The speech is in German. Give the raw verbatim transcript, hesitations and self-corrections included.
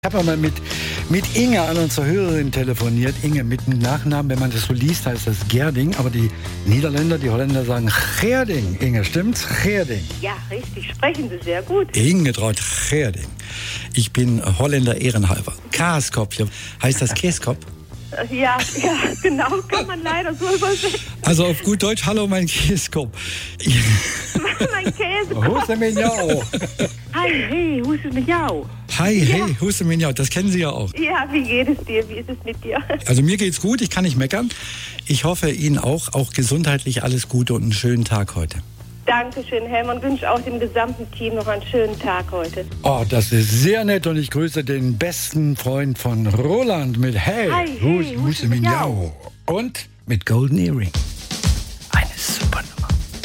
Ich habe mal mit, mit Inge an unsere Hörerin telefoniert. Inge mit dem Nachnamen, wenn man das so liest, heißt das Gerding. Aber die Niederländer, die Holländer sagen Gerding. Inge, stimmt's? Gerding. Ja, richtig. Sprechen Sie sehr gut. Inge traut Gerding. Ich bin Holländer ehrenhalber. Kaaskop. Heißt das Käskop? Ja, ja, genau. Kann man leider so übersetzen. Also auf gut Deutsch, hallo mein Käskop. Mein Käse. Huse Mignau. Hi, hey, Huse Mignau. Hi, hey, Huse Mignau. Das kennen Sie ja auch. Ja, wie geht es dir? Wie ist es mit dir? Also mir geht's gut, ich kann nicht meckern. Ich hoffe Ihnen auch, auch gesundheitlich alles Gute und einen schönen Tag heute. Dankeschön, Helmer, und wünsche auch dem gesamten Team noch einen schönen Tag heute. Oh, das ist sehr nett und ich grüße den besten Freund von Roland mit Hey, Hi, hey, Huse Mignau. Und mit Golden Earring.